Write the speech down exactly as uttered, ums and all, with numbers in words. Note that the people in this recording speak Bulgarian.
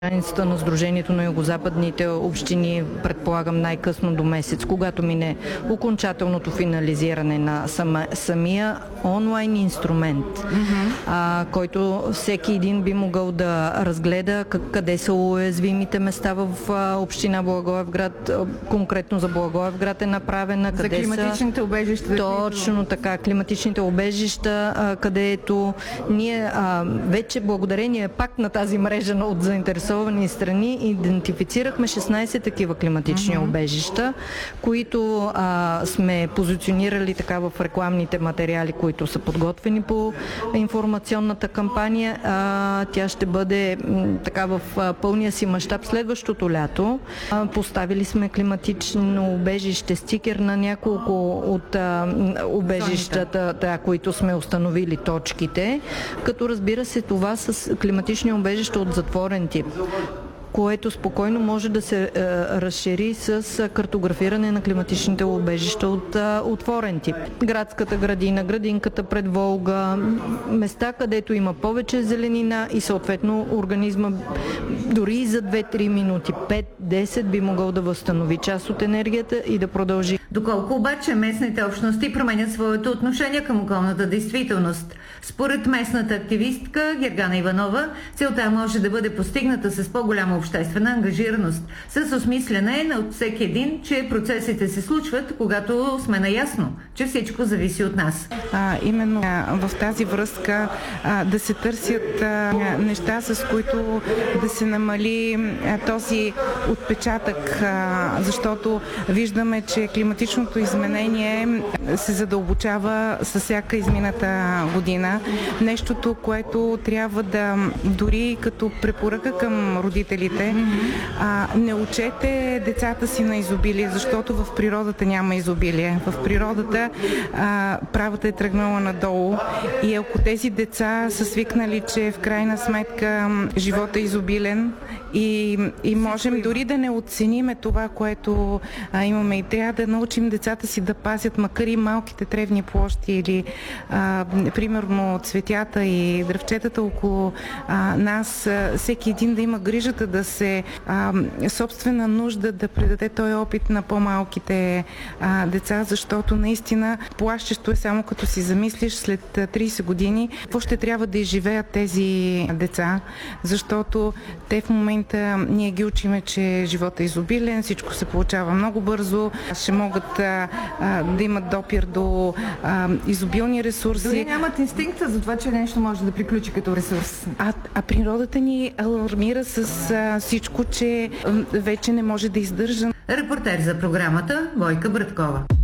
Границата на Сдружението на югозападните общини, предполагам най-късно до месец, когато мине окончателното финализиране на сама, самия онлайн инструмент, mm-hmm. а, който всеки един би могъл да разгледа къде са уязвимите места в а, община Благоевград, конкретно за Благоевград е направена. За къде климатичните са, убежища. Точно така, климатичните убежища, а, където ние а, вече благодарение пак на тази мрежа от заинтересовани страни идентифицирахме шестнайсет такива климатични uh-huh. убежища, които а, сме позиционирали така в рекламните материали, които са подготвени по информационната кампания. А, тя ще бъде м, така в а, пълния си мащаб следващото лято. А, поставили сме климатично убежище, стикер на няколко от а, убежищата, да, които сме установили точките, като разбира се това с климатични убежища от затворен тип, което спокойно може да се е, разшири с картографиране на климатичните убежища от е, отворен тип. Градската градина, градинката пред Волга, места, където има повече зеленина и съответно организма дори и за две-три минути, пет-десет би могъл да възстанови част от енергията и да продължи. Доколко обаче местните общности променят своето отношение към околната действителност? Според местната активистка Гергана Иванова, целта може да бъде постигната с по-голяма обществена ангажираност, с осмисляне от всеки един, че процесите се случват, когато сме наясно, че всичко зависи от нас. А, именно а, в тази връзка а, да се търсят а, неща, с които да се намали а, този отпечатък, а, защото виждаме, че климатичното изменение се задълбочава със всяка измината година. Нещото, което трябва да, дори като препоръка към родителите, а, не учете децата си на изобилие, защото в природата няма изобилие. В природата а, правата е тръгнала надолу и ако тези деца са свикнали, че в крайна сметка живота е изобилен и, и можем дори да не оцениме това, което а, имаме и трябва да научим децата си да пазят, макар и малките тревни площи или а, примерно цветята и дръвчетата около а, нас, а, всеки един да има грижата да се а, собствена нужда да предаде този опит на по-малките а, деца, защото наистина плащещо е само като си замислиш след трийсет години какво ще трябва да изживеят тези деца, защото те в момента ние ги учиме, че живота е изобилен, всичко се получава много бързо, ще могат а, а, да имат допир до а, изобилни ресурси. Дори нямат инстинкта за това, че нещо може да приключи като ресурс. А, а природата ни алармира с а, всичко, че а, вече не може да издържа. Репортер за програмата Бойка Браткова.